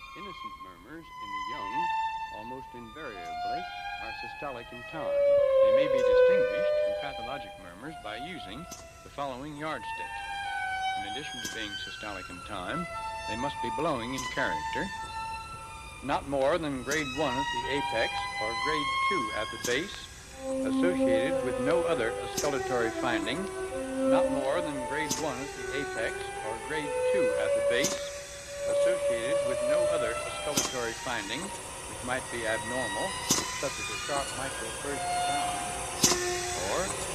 Innocent murmurs in the young, almost invariably, are systolic in time. They may be distinguished from pathologic murmurs by using the following yardstick. In addition to being systolic in time, they must be blowing in character, not more than grade 1 at the apex or grade 2 at the base, associated with no other osculatory finding, not more than grade 1 at the apex or grade 2 at the base, associated with no other osculatory finding which might be abnormal, such as a sharp microburst sound, or